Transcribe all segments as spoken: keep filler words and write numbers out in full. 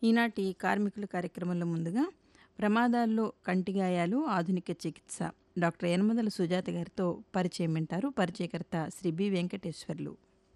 ఈనాటి కార్మికుల కార్యక్రమంలో ముందుగా ప్రమాదాల్లో కంటి గాయాలు ఆధునిక చికిత్స డాక్టర్ యనమదల సుజాత గారితో పరిచయం వింటారు. పరిచయకర్త శ్రీ బి వెంకటేశ్వర్లు.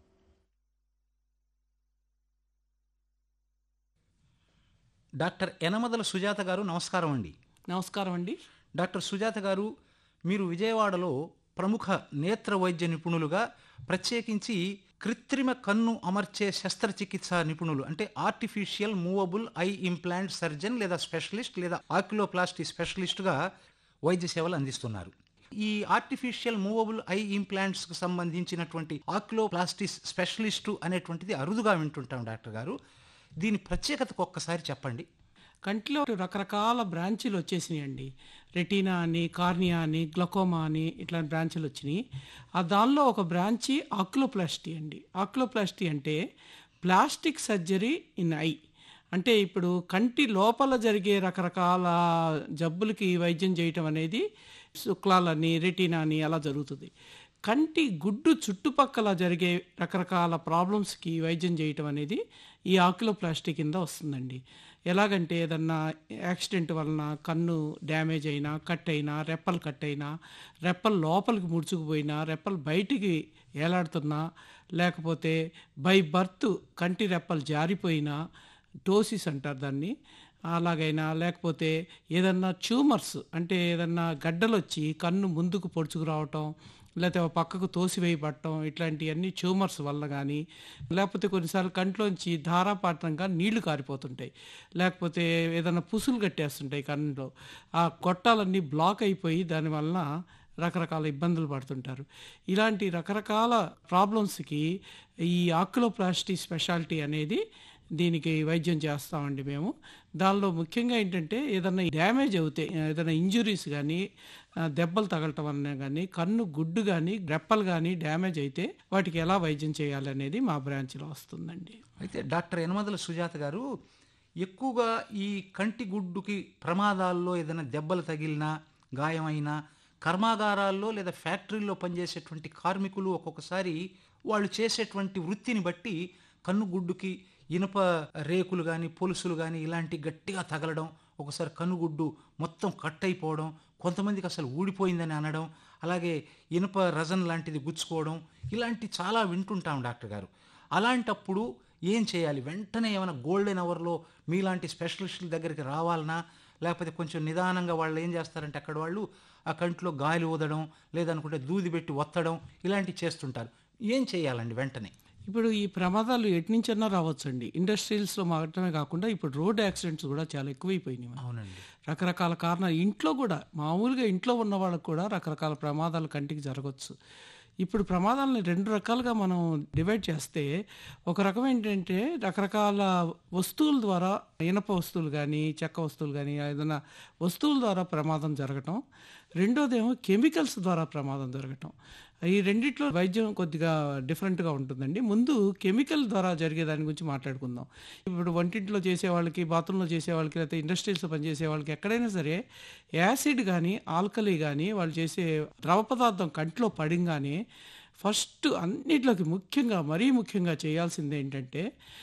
డాక్టర్ యనమదల సుజాత గారు నమస్కారం అండి. నమస్కారం అండి. డాక్టర్ సుజాత గారు, మీరు విజయవాడలో ప్రముఖ నేత్ర వైద్య నిపుణులుగా, ప్రత్యేకించి కృత్రిమ కన్ను అమర్చే శస్త్రచికిత్స నిపుణులు అంటే artificial movable I implant surgeon లేదా స్పెషలిస్ట్ లేదా ఆక్యులోప్లాస్టీ స్పెషలిస్టుగా వైద్య సేవలు అందిస్తున్నారు. ఈ ఆర్టిఫిషియల్ మూవబుల్ ఐ ఇంప్లాంట్స్కి సంబంధించినటువంటి ఆక్యులోప్లాస్టిస్ స్పెషలిస్టు అనేటువంటిది అరుదుగా వింటుంటాం డాక్టర్ గారు. దీని ప్రత్యేకతకు ఒక్కసారి చెప్పండి. కంటిలో రకరకాల బ్రాంచీలు వచ్చేసినాయండి. రెటీనా అని, కార్నియా అని, గ్లకోమా అని ఇట్లాంటి బ్రాంచీలు వచ్చినాయి. ఆ దానిలో ఒక బ్రాంచి ఆక్యులోప్లాస్టీ అండి. ఆక్యులోప్లాస్టీ అంటే ప్లాస్టిక్ సర్జరీ ఇన్ ఐ. అంటే ఇప్పుడు కంటి లోపల జరిగే రకరకాల జబ్బులకి వైద్యం చేయటం అనేది శుక్లాలని, రెటీనా అని అలా జరుగుతుంది. కంటి గుడ్డు చుట్టుపక్కల జరిగే రకరకాల ప్రాబ్లమ్స్కి వైద్యం చేయటం అనేది ఈ ఆక్యులోప్లాస్టీ కింద వస్తుందండి. ఎలాగంటే ఏదన్నా యాక్సిడెంట్ వలన కన్ను డ్యామేజ్ అయినా, కట్ అయినా, రెప్పలు కట్ అయినా, రెప్పలు లోపలికి ముడుచుకుపోయినా, రెప్పలు బయటికి ఏలాడుతున్నా, లేకపోతే బై బర్త్ కంటి రెప్పలు జారిపోయినా, టోసిస్ అంటారు దాన్ని, అలాగైనా, లేకపోతే ఏదన్నా ట్యూమర్స్ అంటే ఏదన్నా గడ్డలు వచ్చి కన్ను ముందుకు పొడుచుకు రావటం, లేకపోతే పక్కకు తోసివేయబడటం, ఇట్లాంటివన్నీ ట్యూమర్స్ వల్ల కానీ, లేకపోతే కొన్నిసార్లు కంట్లోంచి ధారాపాతంగా నీళ్లు కారిపోతుంటాయి, లేకపోతే ఏదైనా పుసులు కట్టేస్తుంటాయి కన్నులో, ఆ గొట్టాలన్నీ బ్లాక్ అయిపోయి దానివలన రకరకాల ఇబ్బందులు పడుతుంటారు. ఇలాంటి రకరకాల ప్రాబ్లమ్స్కి ఈ ఆక్యులోప్లాస్టీ స్పెషాలిటీ అనేది దీనికి వైద్యం చేస్తామండి మేము. దానిలో ముఖ్యంగా ఏంటంటే ఏదైనా డ్యామేజ్ అవుతే, ఏదైనా ఇంజురీస్ కానీ, దెబ్బలు తగలటం అన్నా కానీ, కన్ను గుడ్డు కానీ, రెప్పలు కానీ డ్యామేజ్ అయితే వాటికి ఎలా వైద్యం చేయాలి అనేది మా బ్రాంచ్లో వస్తుందండి. అయితే డాక్టర్ యనమదల సుజాత గారు, ఎక్కువగా ఈ కంటి గుడ్డుకి ప్రమాదాల్లో ఏదైనా దెబ్బలు తగిలినా, గాయమైనా, కర్మాగారాల్లో లేదా ఫ్యాక్టరీల్లో పనిచేసేటువంటి కార్మికులు ఒక్కొక్కసారి వాళ్ళు చేసేటువంటి వృత్తిని బట్టి కన్నుగుడ్డుకి ఇనుప రేకులు కానీ, పొలుసులు కానీ ఇలాంటి గట్టిగా తగలడం, ఒకసారి కన్నుగుడ్డు మొత్తం కట్ అయిపోవడం, కొంతమందికి అసలు ఊడిపోయిందని అనడం, అలాగే ఇనుప రజన్ లాంటిది గుచ్చుకోవడం, ఇలాంటి చాలా వింటుంటాం డాక్టర్ గారు. అలాంటప్పుడు ఏం చేయాలి? వెంటనే ఏమైనా గోల్డెన్ అవర్లో మీలాంటి స్పెషలిస్టుల దగ్గరికి రావాలన్నా, లేకపోతే కొంచెం నిదానంగా వాళ్ళు ఏం చేస్తారంటే అక్కడ వాళ్ళు ఆ కంట్లో గాలి ఊదడం, లేదనుకుంటే దూది పెట్టి ఒత్తడం, ఇలాంటివి చేస్తుంటారు. ఏం చేయాలండి వెంటనే? ఇప్పుడు ఈ ప్రమాదాలు ఎటు నుంచన్నా రావచ్చండి. ఇండస్ట్రియల్స్లో మాత్రమే కాకుండా ఇప్పుడు రోడ్ యాక్సిడెంట్స్ కూడా చాలా ఎక్కువైపోయినాయి. అవునండి. రకరకాల కారణాలు, ఇంట్లో కూడా మామూలుగా ఇంట్లో ఉన్న వాళ్ళకు కూడా రకరకాల ప్రమాదాలు కంటికి జరగవచ్చు. ఇప్పుడు ప్రమాదాలని రెండు రకాలుగా మనం డివైడ్ చేస్తే, ఒక రకం ఏంటంటే రకరకాల వస్తువుల ద్వారా, ఇనప వస్తువులు కానీ, చెక్క వస్తువులు కానీ, ఏదైనా వస్తువుల ద్వారా ప్రమాదం జరగటం. రెండోదేమో కెమికల్స్ ద్వారా ప్రమాదం జరగటం. ఈ రెండిట్లో వైద్యం కొద్దిగా డిఫరెంట్గా ఉంటుందండి. ముందు కెమికల్ ద్వారా జరిగే దాని గురించి మాట్లాడుకుందాం. ఇప్పుడు వంటింట్లో చేసే వాళ్ళకి, బాత్రూంలో చేసే వాళ్ళకి, లేకపోతే ఇండస్ట్రీస్లో పనిచేసే వాళ్ళకి ఎక్కడైనా సరే యాసిడ్ కానీ, ఆల్కలీ కానీ వాళ్ళు చేసే ద్రవ పదార్థం కంట్లో పడింగానే ఫస్ట్ అన్నిట్లోకి ముఖ్యంగా, మరీ ముఖ్యంగా చేయాల్సింది ఏంటంటే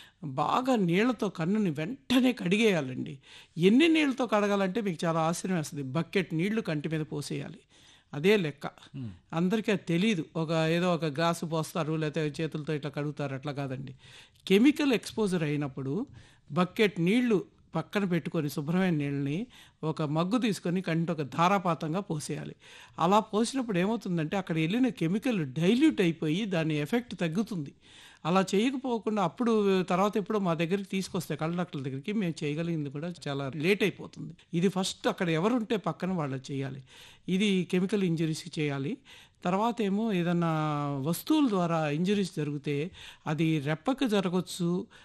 బాగా నీళ్లతో కన్నుని వెంటనే కడిగేయాలండి. ఎన్ని నీళ్ళతో కడగాలంటే మీకు చాలా ఆశ్చర్యం వేస్తుంది. బకెట్ నీళ్లు కంటి మీద పోసేయాలి. అదే లెక్క. అందరికీ అది తెలీదు. ఒక ఏదో ఒక గ్లాసు పోస్తారు, లేకపోతే చేతులతో ఇట్లా కడుగుతారు, అట్లా కాదండి. కెమికల్ ఎక్స్పోజర్ అయినప్పుడు బకెట్ నీళ్లు పక్కన పెట్టుకొని, శుభ్రమైన నీళ్ళని ఒక మగ్గు తీసుకొని కంటి ఒక ధారాపాతంగా పోసేయాలి. అలా పోసినప్పుడు ఏమవుతుందంటే అక్కడ వెళ్ళిన కెమికల్ డైల్యూట్ అయిపోయి దాని ఎఫెక్ట్ తగ్గుతుంది. అలా చేయకపోకుండా అప్పుడు తర్వాత ఎప్పుడో మా దగ్గరికి తీసుకొస్తే కళ్ళ డాక్టర్ల దగ్గరికి మేము చేయగలిగింది కూడా చాలా లేట్ అయిపోతుంది. ఇది ఫస్ట్ అక్కడ ఎవరుంటే పక్కన వాళ్ళు చేయాలి. ఇది కెమికల్ ఇంజరీస్కి చేయాలి. తర్వాత ఏమో ఏదన్నా వస్తువుల ద్వారా ఇంజరీస్ జరిగితే అది రెప్పకు జరగవచ్చు,